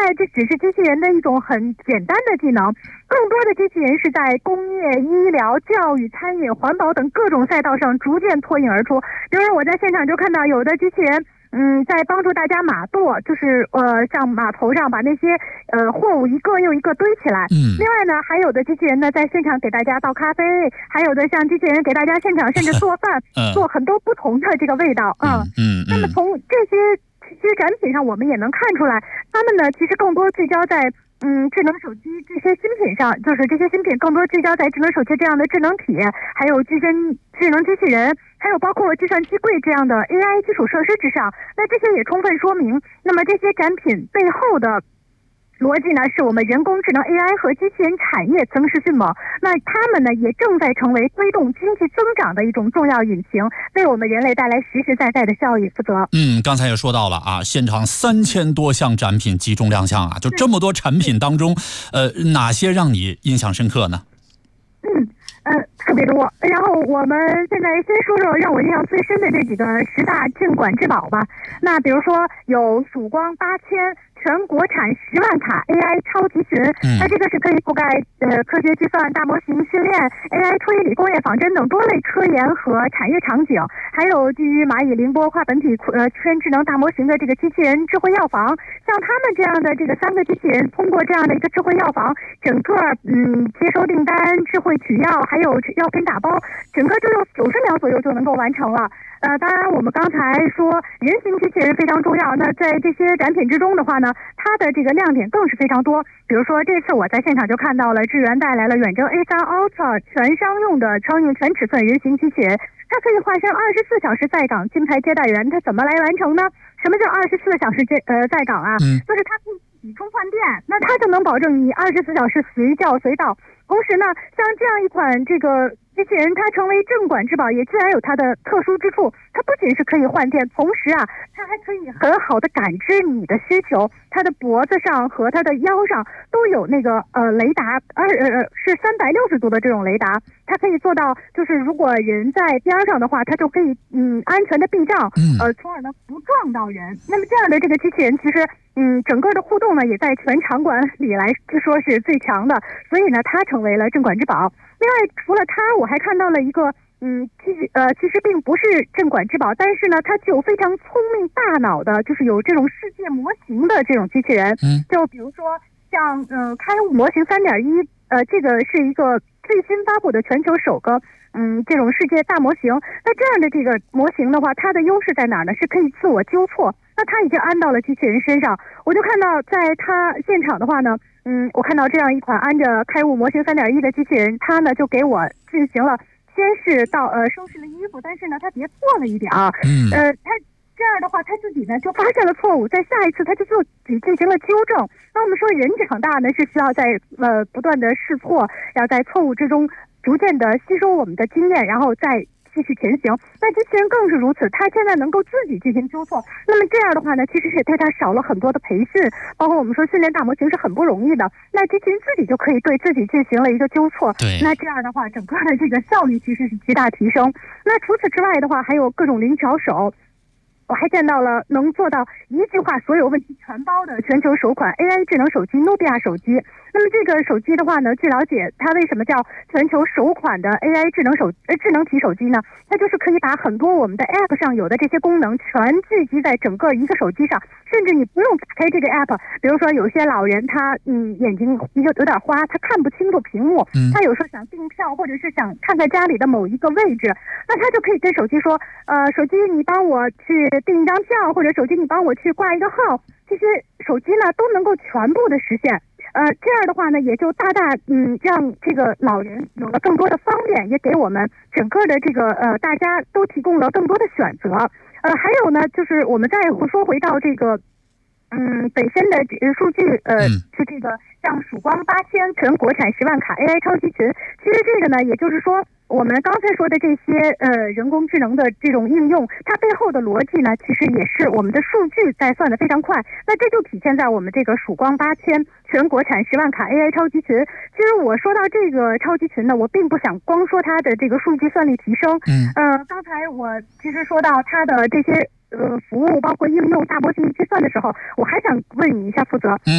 这只是机器人的一种很简单的技能，更多的机器人是在工业、医疗、教育、餐饮、环保等各种赛道上逐渐脱颖而出。比如我在现场就看到有的机器人在帮助大家码垛，就是像码头上把那些货物一个又一个堆起来。另外呢，还有的机器人呢在现场给大家倒咖啡，还有的像机器人给大家现场甚至做饭，做很多不同的这个味道。那么从这些展品上，我们也能看出来，他们呢其实更多聚焦在智能手机这些新品上，就是这些新品更多聚焦在智能手机这样的智能体，还有智能机器人，还有包括计算机柜这样的 AI 基础设施之上。那这些也充分说明，那么这些展品背后的逻辑呢，是我们人工智能 AI 和机器人产业增势迅猛，那他们呢也正在成为推动经济增长的一种重要引擎，为我们人类带来实实在在的效益。负责。 刚才也说到了啊，现场3000多项展品集中亮相啊，就这么多产品当中，哪些让你印象深刻呢？ 特别多。然后我们现在先说说让我印象最深的这几个10大镇馆之宝吧。那比如说有曙光8000。全国产10万卡 AI 超级群，那这个是可以覆盖科学计算、大模型训练、AI 推理、工业仿真等多类科研和产业场景，还有基于蚂蚁凌波跨本体圈智能大模型的这个机器人智慧药房。像他们这样的这个3个机器人，通过这样的一个智慧药房，整个接收订单、智慧取药，还有药品打包，整个就用90秒左右就能够完成了。当然我们刚才说人形机器人非常重要，那在这些展品之中的话呢，它的这个亮点更是非常多。比如说这次我在现场就看到了智源带来了远征 A3 Ultra 全商用的超硬全尺寸人形机器人，它可以化身24小时在岗金牌接待员。它怎么来完成呢？什么叫24小时在岗啊？就是它可以自己充换电，那它就能保证你24小时随叫随到。同时呢，像这样一款这个机器人，它成为镇馆之宝，也自然有它的特殊之处。它不仅是可以换电，同时啊，它还可以很好的感知你的需求。它的脖子上和它的腰上都有那个雷达，是360度的这种雷达。它可以做到，就是如果人在边上的话，它就可以安全的避障，从而呢不撞到人。那么这样的这个机器人，其实整个的互动呢，也在全场馆里来说是最强的，所以呢，它成为了镇馆之宝。另外，除了它，我还看到了一个其实并不是镇馆之宝，但是呢，它具有非常聪明大脑的，就是有这种世界模型的这种机器人。就比如说像开悟模型3.1，这个是一个最新发布的全球首个这种世界大模型。那这样的这个模型的话，它的优势在哪儿呢？是可以自我纠错。那它已经安到了机器人身上，我就看到在它现场的话呢，我看到这样一款安着开悟模型3.1的机器人，它呢就给我进行了先是收拾了衣服，但是呢它叠错了一点它这样的话，他自己呢就发现了错误，在下一次他就自己进行了纠正。那我们说人长大呢是需要在不断的试错，要在错误之中逐渐的吸收我们的经验，然后再继续前行。那机器人更是如此，他现在能够自己进行纠错，那么这样的话呢，其实是对他少了很多的培训，包括我们说训练大模型是很不容易的，那机器人自己就可以对自己进行了一个纠错。那这样的话，整个的这个效率其实是极大提升。那除此之外的话，还有各种灵巧手。我还见到了能做到一句话所有问题全包的全球首款 AI 智能手机努比亚手机。那么这个手机的话呢，据了解，它为什么叫全球首款的 AI 智能体手机呢？它就是可以把很多我们的 App 上有的这些功能全聚集在整个一个手机上，甚至你不用打开这个 App。比如说有些老人他眼睛有点花，他看不清楚屏幕，他有时候想订票或者是想看看家里的某一个位置，那他就可以跟手机说，手机你帮我去订一张票，或者手机你帮我去挂一个号，这些手机呢都能够全部的实现。这样的话呢，也就大大让这个老人有了更多的方便，也给我们整个的这个大家都提供了更多的选择。还有呢，就是我们再说回到这个本身的数据，是这个像曙光8000全国产10万卡 AI 超级群。其实这个呢，也就是说我们刚才说的这些人工智能的这种应用，它背后的逻辑呢，其实也是我们的数据在算得非常快。那这就体现在我们这个曙光8000全国产10万卡 AI 超级群。其实我说到这个超级群呢，我并不想光说它的这个数据算力提升。刚才我其实说到它的这些服务，包括应用大模型计算的时候，我还想问你一下负责。